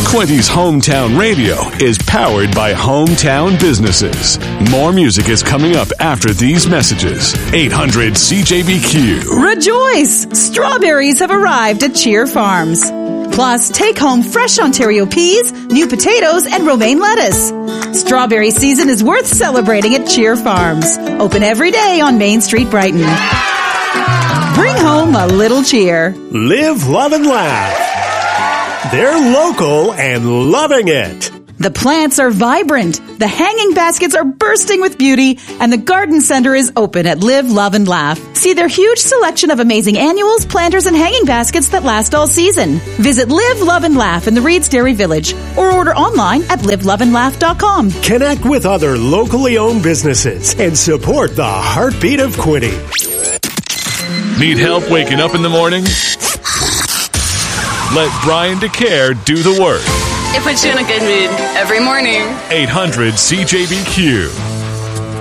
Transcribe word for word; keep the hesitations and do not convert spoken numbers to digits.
Quinty's Hometown Radio is powered by Hometown Businesses. More music is coming up after these messages. eight hundred C J B Q. Rejoice! Strawberries have arrived at Cheer Farms. Plus, take home fresh Ontario peas, new potatoes, and romaine lettuce. Strawberry season is worth celebrating at Cheer Farms. Open every day on Main Street, Brighton. Bring home a little cheer. Live, love, and laugh. They're local and loving it. The plants are vibrant, the hanging baskets are bursting with beauty, and the garden center is open at Live, Love, and Laugh. See their huge selection of amazing annuals, planters, and hanging baskets that last all season. Visit Live, Love, and Laugh in the Reeds Dairy Village or order online at live love and laugh dot com. Connect with other locally owned businesses and support the heartbeat of Quinty. Need help waking up in the morning? Let Brian DeCare do the work. It puts you in a good mood every morning. eight hundred C J B Q.